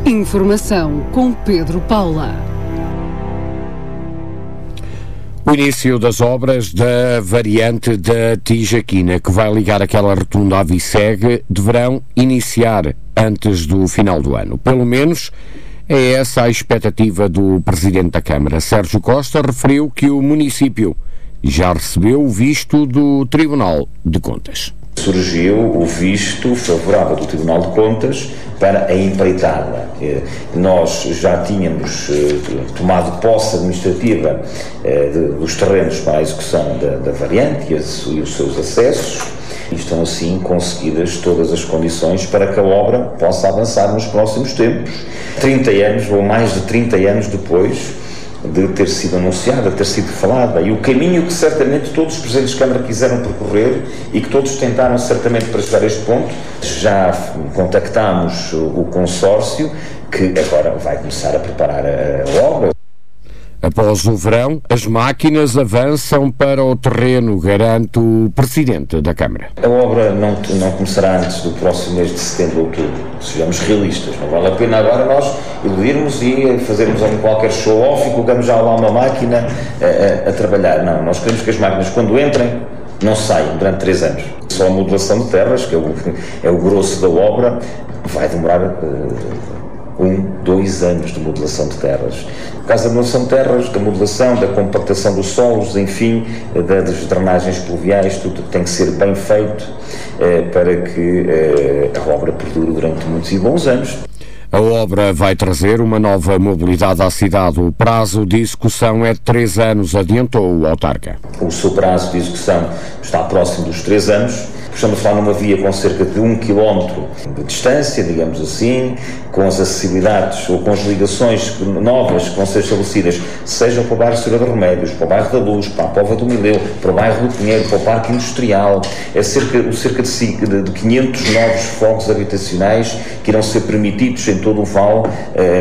Informação com Pedro Paula. O início das obras da variante da Tijaquina, que vai ligar aquela rotunda à Viceg, deverão iniciar antes do final do ano. Pelo menos é essa a expectativa do Presidente da Câmara. Sérgio Costa referiu que o município já recebeu o visto do Tribunal de Contas. Surgiu o visto favorável do Tribunal de Contas para a empreitada. Nós já tínhamos tomado posse administrativa dos terrenos para a execução da variante e os seus acessos, e estão assim conseguidas todas as condições para que a obra possa avançar nos próximos tempos. 30 anos, ou mais de 30 anos depois de ter sido anunciada, de ter sido falada, e o caminho que certamente todos os Presidentes de Câmara quiseram percorrer e que todos tentaram certamente para chegar a este ponto. Já contactámos o consórcio, que agora vai começar a preparar a obra. Após o verão, as máquinas avançam para o terreno, garante o Presidente da Câmara. A obra não começará antes do próximo mês de setembro ou outubro. Sejamos realistas, não vale a pena agora nós iludirmos e fazermos qualquer show-off e colocamos já lá uma máquina a trabalhar. Não, nós queremos que as máquinas, quando entrem, não saiam durante 3 anos. Só a modulação de terras, que é o grosso da obra, vai demorar 2 anos de modulação de terras. No caso da modulação de terras, da modulação, da compactação dos solos, enfim, das drenagens pluviais, tudo tem que ser bem feito para que a obra perdure durante muitos e bons anos. A obra vai trazer uma nova mobilidade à cidade. O prazo de execução é de 3 anos, adiantou o autarca. O seu prazo de execução está próximo dos 3 anos. Estamos a falar numa via com cerca de 1 km de distância, digamos assim, com as acessibilidades ou com as ligações novas que vão ser estabelecidas, seja para o bairro Senhora de Remédios, para o bairro da Luz, para a Póvoa do Mileu, para o bairro do Pinheiro, para o Parque Industrial. É cerca de 500 novos fogos habitacionais que irão ser permitidos em todo o vale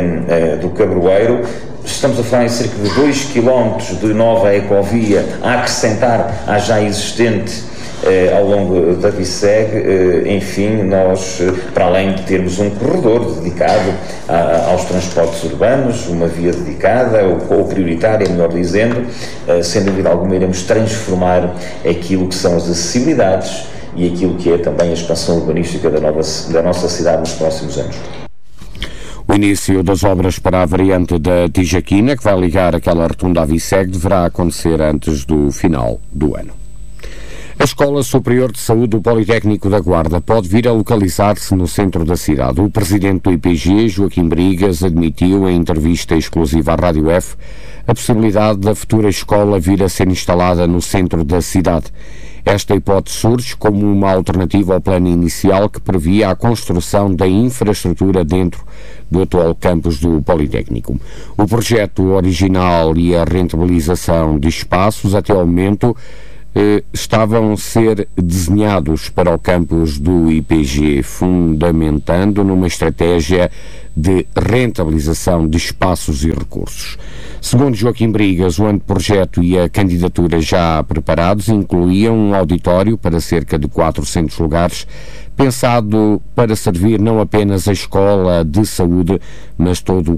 do Cabroeiro. Estamos a falar em cerca de 2 km de nova ecovia a acrescentar à já existente ao longo da Viceg. Enfim, nós, para além de termos um corredor dedicado aos transportes urbanos, uma via dedicada, ou prioritária, melhor dizendo, sem dúvida alguma iremos transformar aquilo que são as acessibilidades e aquilo que é também a expansão urbanística da nossa cidade nos próximos anos. O início das obras para a variante da Tijaquina, que vai ligar aquela rotunda à Viceg, deverá acontecer antes do final do ano. A Escola Superior de Saúde do Politécnico da Guarda pode vir a localizar-se no centro da cidade. O presidente do IPG, Joaquim Brigas, admitiu em entrevista exclusiva à Rádio F a possibilidade da futura escola vir a ser instalada no centro da cidade. Esta hipótese surge como uma alternativa ao plano inicial que previa a construção da infraestrutura dentro do atual campus do Politécnico. O projeto original e a rentabilização de espaços até ao momento estavam a ser desenhados para o campus do IPG, fundamentando numa estratégia de rentabilização de espaços e recursos. Segundo Joaquim Brigas, o anteprojeto e a candidatura já preparados incluíam um auditório para cerca de 400 lugares, pensado para servir não apenas a escola de saúde, mas todo o